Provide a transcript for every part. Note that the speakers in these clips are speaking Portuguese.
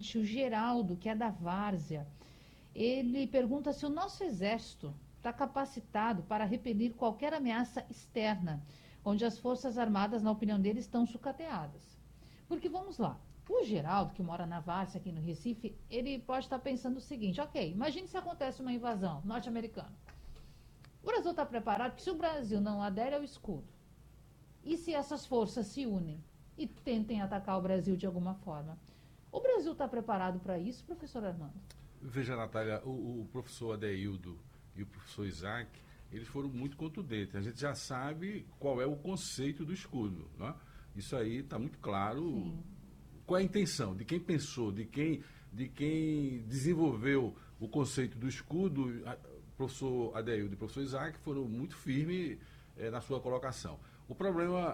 seguinte, o Geraldo, que é da Várzea, ele pergunta se o nosso exército está capacitado para repelir qualquer ameaça externa, onde as Forças Armadas, na opinião dele, estão sucateadas. Porque vamos lá, o Geraldo, que mora na Várzea, aqui no Recife, ele pode estar pensando o seguinte, ok, imagine se acontece uma invasão norte-americana. O Brasil está preparado, porque se o Brasil não adere ao escudo, e se essas forças se unem e tentem atacar o Brasil de alguma forma, o Brasil está preparado para isso, professor Armando? Veja, Natália, o professor Adeildo e o professor Isaac, eles foram muito contundentes. A gente já sabe qual é o conceito do escudo, né? Isso aí está muito claro. Sim. Qual é a intenção, de quem pensou, de quem desenvolveu o conceito do escudo. O professor Adeildo e o professor Isaac foram muito firmes na sua colocação. O problema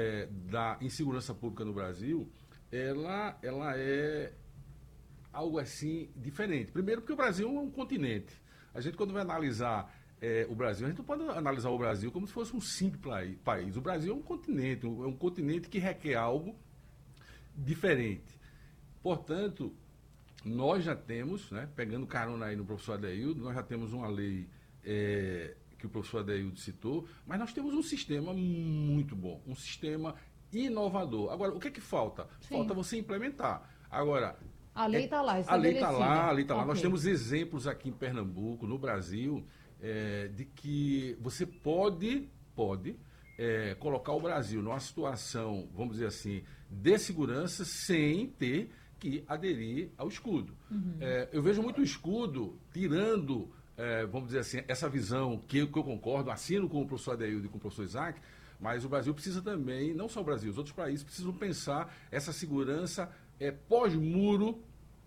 da insegurança pública no Brasil, ela é algo assim diferente. Primeiro porque o Brasil é um continente. A gente, quando vai analisar o Brasil, a gente não pode analisar o Brasil como se fosse um simples país. O Brasil é um continente que requer algo diferente. Portanto, nós já temos, né, pegando carona aí no professor Adeildo, nós já temos uma lei que o professor Adeildo citou, mas nós temos um sistema muito bom, um sistema inovador. Agora, o que é que falta? Sim. Falta você implementar. Agora, A lei está lá, a lei está estabelecida. lá, a lei está lá. Ok. Nós temos exemplos aqui em Pernambuco, no Brasil, de que você pode colocar o Brasil numa situação, vamos dizer assim, de segurança sem ter que aderir ao escudo. Eu vejo muito o escudo tirando, vamos dizer assim, essa visão que eu concordo, assino com o professor Adeildo e com o professor Isaac, mas o Brasil precisa também, não só o Brasil, os outros países precisam pensar essa segurança pós-muro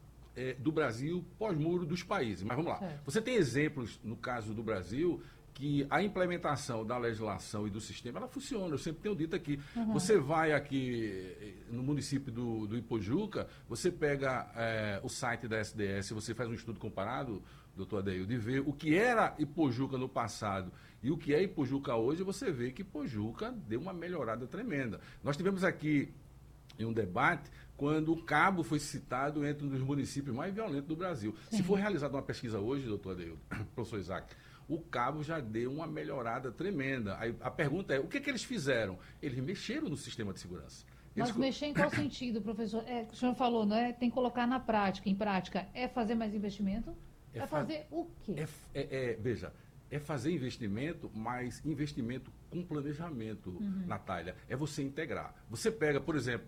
do Brasil, pós-muro dos países. Mas vamos lá. Certo. Você tem exemplos, no caso do Brasil, que a implementação da legislação e do sistema, ela funciona. Eu sempre tenho dito aqui. Você vai aqui no município do Ipojuca, você pega o site da SDS, você faz um estudo comparado, doutor Adeildo, de ver o que era Ipojuca no passado e o que é Ipojuca hoje, você vê que Ipojuca deu uma melhorada tremenda. Nós tivemos aqui em um debate quando o Cabo foi citado entre um dos municípios mais violentos do Brasil. Sim. Se for realizada uma pesquisa hoje, doutor Adeildo, professor Isaac, o Cabo já deu uma melhorada tremenda. Aí a pergunta é, o que eles fizeram? Eles mexeram no sistema de segurança. Mas mexer em qual sentido, professor? O senhor falou, não é? Tem que colocar na prática, em prática. É fazer mais investimento? É fazer o quê? Veja, é fazer investimento, mas investimento com planejamento, Natália. É você integrar. Você pega, por exemplo,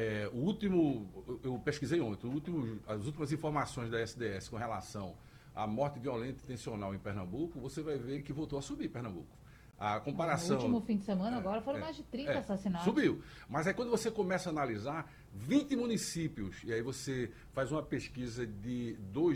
eu pesquisei ontem, as últimas informações da SDS com relação à morte violenta intencional em Pernambuco, você vai ver que voltou a subir em Pernambuco. A comparação... No último fim de semana, agora foram mais de 30 assassinatos. Subiu. Mas aí quando você começa a analisar 20 municípios, e aí você faz uma pesquisa de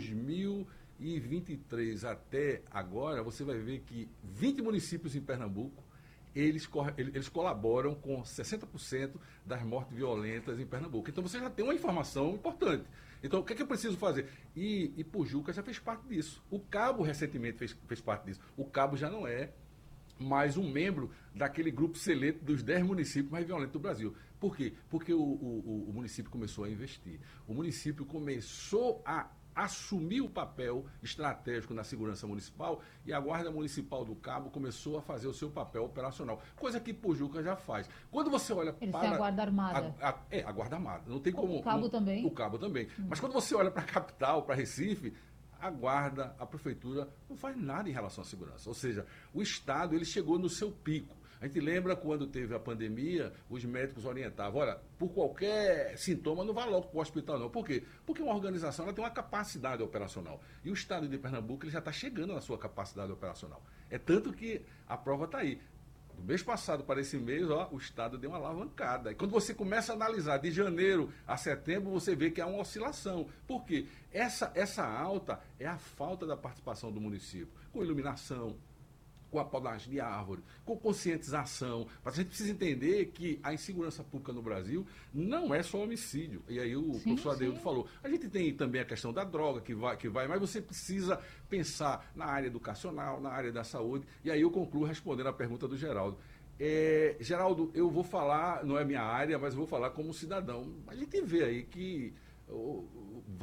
2023 até agora, você vai ver que 20 municípios em Pernambuco, eles colaboram com 60% das mortes violentas em Pernambuco. Então você já tem uma informação importante. Então o que é que eu preciso fazer? E Pujuca já fez parte disso. O Cabo recentemente fez parte disso. O Cabo já não é mais um membro daquele grupo seleto dos 10 municípios mais violentos do Brasil. Por quê? Porque o município começou a investir. O município começou a assumir o papel estratégico na segurança municipal e a Guarda Municipal do Cabo começou a fazer o seu papel operacional, coisa que Pujuca já faz. Quando você olha Eles para... têm a Guarda Armada. A Guarda Armada. Não tem como... O Cabo também? O Cabo também. Mas quando você olha para a capital, para Recife, a Guarda, a Prefeitura não faz nada em relação à segurança. Ou seja, o Estado ele chegou no seu pico. A gente lembra quando teve a pandemia, os médicos orientavam, olha, por qualquer sintoma não vá logo para o hospital não. Por quê? Porque uma organização ela tem uma capacidade operacional. E o Estado de Pernambuco ele já está chegando na sua capacidade operacional. É tanto que a prova está aí. Do mês passado para esse mês, o Estado deu uma alavancada. E quando você começa a analisar de janeiro a setembro, você vê que há uma oscilação. Por quê? Essa alta é a falta da participação do município, com iluminação, com a podagem de árvore, com conscientização. Mas a gente precisa entender que a insegurança pública no Brasil não é só homicídio. E aí o professor Adeildo falou. A gente tem também a questão da droga que vai, mas você precisa pensar na área educacional, na área da saúde. E aí eu concluo respondendo a pergunta do Geraldo. Geraldo, eu vou falar, não é minha área, mas eu vou falar como cidadão. A gente vê aí que